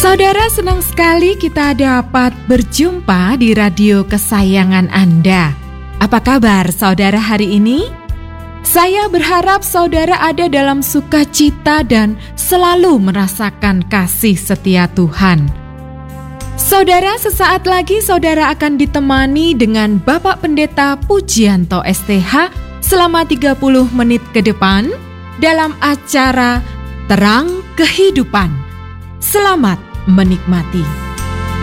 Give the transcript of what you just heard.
Saudara, senang sekali kita dapat berjumpa di radio kesayangan Anda. Apa kabar saudara hari ini? Saya berharap saudara ada dalam sukacita dan selalu merasakan kasih setia Tuhan. Saudara, sesaat lagi saudara akan ditemani dengan Bapak Pendeta Pujianto STH selama 30 menit ke depan dalam acara Terang Kehidupan. Selamat menikmati.